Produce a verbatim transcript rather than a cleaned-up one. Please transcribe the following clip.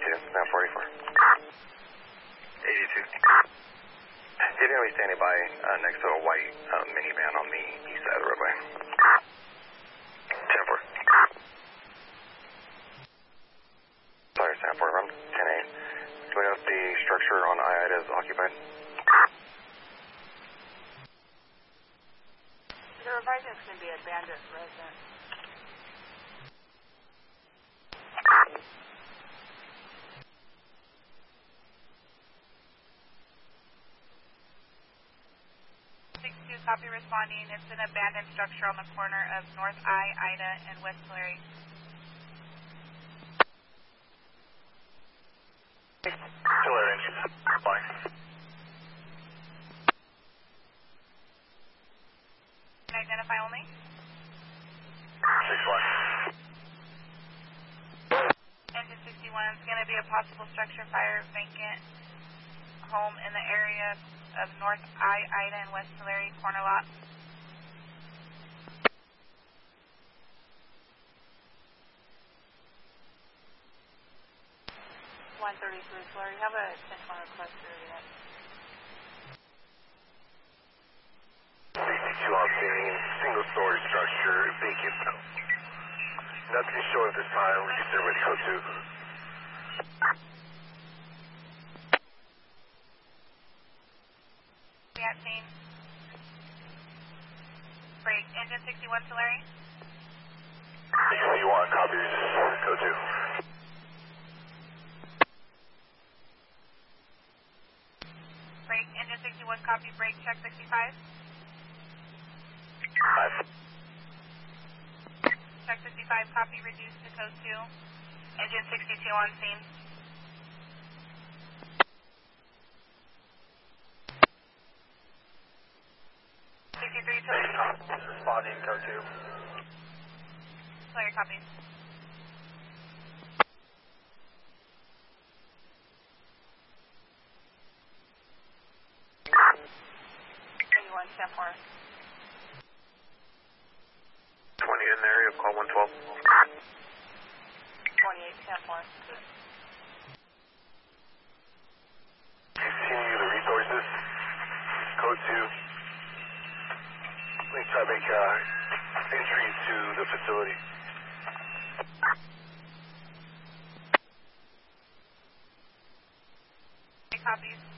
eighty-two, now forty-four. eighty-two. He's going to be standing by uh, next to a white uh, minivan on the east side of the roadway. ten four. Sorry, ten four, around ten eight. Do we know if the structure on I I D A is occupied? They're advising it's going to be a bandit resident. six two, copy responding. It's an abandoned structure on the corner of North I, Ida, and West Tulare. Tulare, fine. Identify only. six one. Engine sixty-one is going to be a possible structure fire vacant home in the area of North I, Ida, and West Tulare corner lot. one thirty-three, Tulare, you have a ten twenty request here yet. sixty-two on scene, single story structure, vacant. Nothing to show at this time, we can ready code two. We at scene. Break. Engine sixty-one, Tulare. sixty-one, copy, code two. Break. Engine sixty-one, copy. Break. Check sixty-five. Five. Check sixty-five, copy. Reduced to code two. Engine sixty-two on scene. sixty-three, Tulare. Responding, code two. Tulare, copy. eighty-one, ten four. twenty in the area, call one twelve. twenty-eight, ten four. Continue the resources, code two. Please try to make uh, entry to the facility. Copies.